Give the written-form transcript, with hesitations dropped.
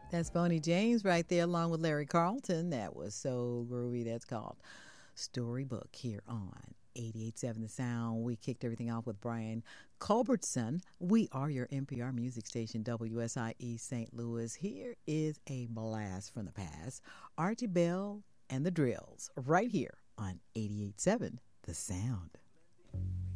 That's Boney James right there, along with Larry Carlton. That was so groovy. That's called Storybook here on 88.7 The Sound. We kicked everything off with Brian Culbertson. We are your NPR music station, WSIE St. Louis. Here is a blast from the past. Archie Bell and the Drills right here on 88.7 The Sound.